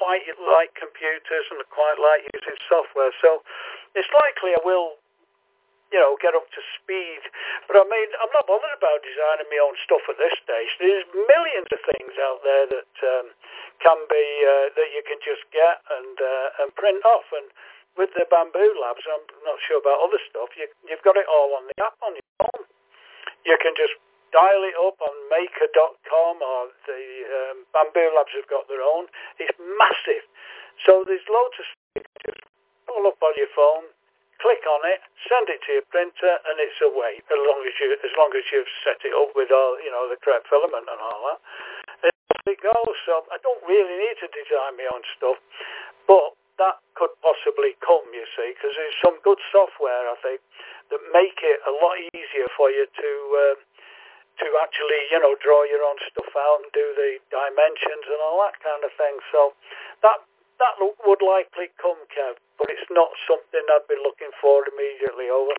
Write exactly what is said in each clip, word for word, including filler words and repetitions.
quite like computers and I quite like using software. So it's likely I will, you know, get up to speed. But I mean, I'm not bothered about designing my own stuff at this stage. There's millions of things out there that um, can be, uh, that you can just get and uh, and print off. And with the Bamboo Labs, I'm not sure about other stuff, you, you've got it all on the app on your phone. You can just dial it up on maker dot com, or the um, Bamboo Labs have got their own. It's massive. So there's loads of stuff you can just pull up on your phone, click on it, send it to your printer, and it's away. As long as you, as long as you've set it up with all, you know, the correct filament and all that, it goes. So I don't really need to design my own stuff, but that could possibly come, you see, because there's some good software, I think, that make it a lot easier for you to uh, to actually, you know, draw your own stuff out and do the dimensions and all that kind of thing. So that that would likely come, Kev, but it's not something I'd be looking for immediately over.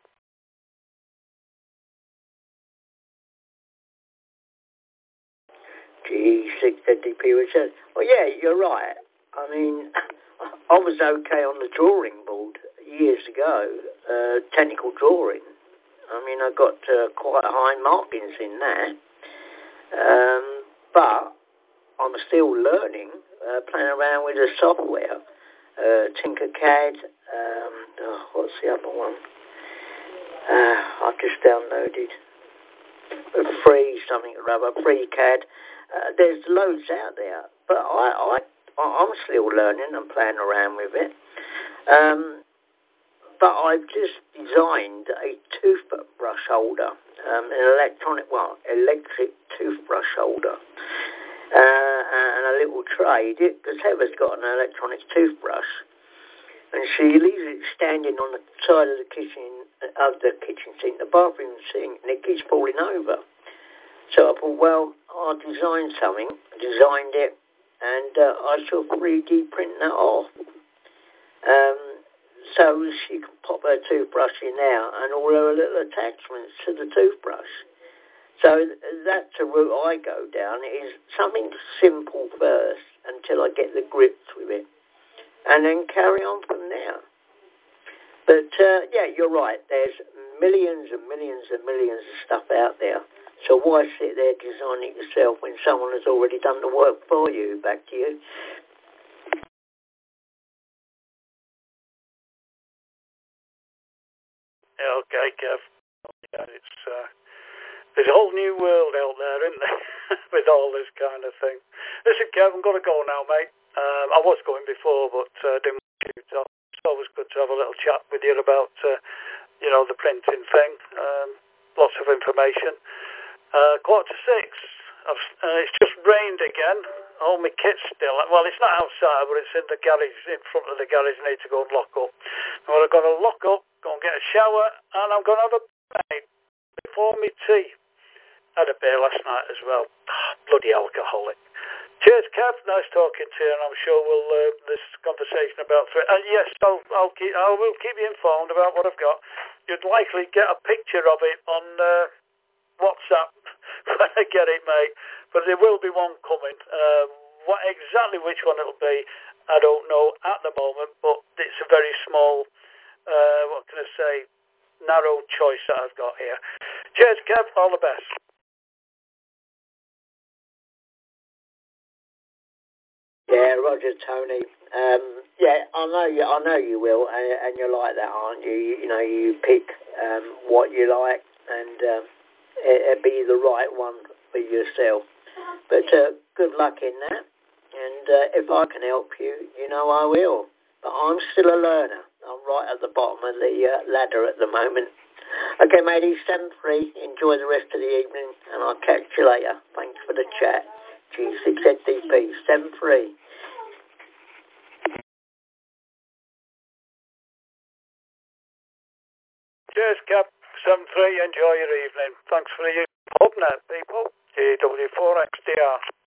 G six fifty P Richard. Well, yeah, you're right. I mean, I was okay on the drawing board years ago, uh, technical drawing. I mean, I got uh, quite high markings in that. Um, but I'm still learning, uh, playing around with the software. Uh, Tinkercad, um, oh, what's the other one? Uh, I've just downloaded a free something or other, FreeCAD. Uh, there's loads out there, but I, I, I'm still learning and playing around with it. Um, but I've just designed a toothbrush holder, um, an electronic, well, electric toothbrush holder, uh, and a little tray. Because Heather's got an electronic toothbrush, and she leaves it standing on the side of the kitchen, of the kitchen sink, the bathroom sink, and it keeps falling over. So I thought, well, I'll design something, designed it, and uh, I shall three D print that off. Um, so she can pop her toothbrush in there and all her little attachments to the toothbrush. So that's the route I go down, is something simple first until I get the grips with it, and then carry on from there. But, uh, yeah, you're right. There's millions and millions and millions of stuff out there. So why sit there designing it yourself when someone has already done the work for you? Back to you. Yeah, okay, Kev. Yeah, it's uh, there's a whole new world out there, isn't there, with all this kind of thing. Listen, Kev, I'm going to go now, mate. Um, I was going before, but uh, didn't want to talk. It's always good to have a little chat with you about, uh, you know, the printing thing. Um, lots of information. Uh, quarter to six. I've, uh, it's just rained again. All my kit's still. Well, it's not outside, but it's in the garage, in front of the garage. I need to go and lock up. Well, I've got to lock up, go and get a shower, and I'm going to have a beer before me tea. I had a beer last night as well. Oh, bloody alcoholic. Cheers, Kev. Nice talking to you, and I'm sure we'll uh, this conversation about three. And yes, I'll, I'll keep. I will keep you informed about what I've got. You'd likely get a picture of it on Uh, WhatsApp when I get it, mate. But there will be one coming. Uh, what exactly which one it'll be, I don't know at the moment. But it's a very small, uh, what can I say, narrow choice that I've got here. Cheers, Kev. All the best. Yeah, Roger, Tony. Um, yeah, I know you. I know you will, and, and you're like that, aren't you? You, you know, you pick um, what you like, and um, it'll be the right one for yourself. But uh, good luck in that. And uh, if I can help you, you know I will. But I'm still a learner. I'm right at the bottom of the uh, ladder at the moment. Okay, matey, seven three. Enjoy the rest of the evening, and I'll catch you later. Thanks for the chat. G six N D P, seven three. Cheers, Cap. seven three. Enjoy your evening. Thanks for the pub net, people. G W four X D R.